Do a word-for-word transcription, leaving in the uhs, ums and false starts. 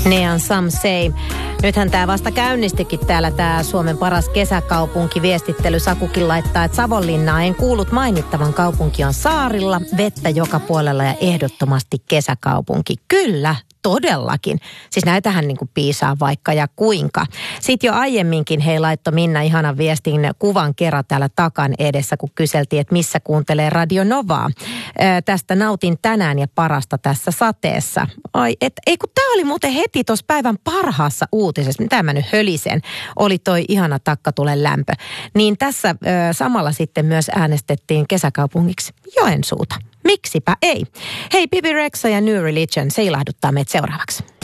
Nean Some Say. Nythän tämä vasta käynnistikin täällä tämä Suomen paras kesäkaupunki viestittely. Sakukin laittaa, että Savonlinnaa en kuullut mainittavan, kaupunki on saarilla, vettä joka puolella ja ehdottomasti kesäkaupunki. Kyllä, todellakin. Siis näitähän niin kuin piisaa vaikka ja kuinka. Sitten jo aiemminkin hei laittoi Minna ihanan viestin kuvan kerran täällä takan edessä, kun kyseltiin, että missä kuuntelee Radio Novaa. Ää, tästä nautin tänään ja parasta tässä sateessa. Ai, et, ei kun tää oli muuten heti tuossa päivän parhaassa uutisessa, mitä mä nyt hölisen, oli toi ihana takkatulen lämpö. Niin tässä ää, samalla sitten myös äänestettiin kesäkaupungiksi Joensuuta. Miksipä ei? Hei, Bibi Rexha ja New Religion, se ilahduttaa meitä seuraavaksi.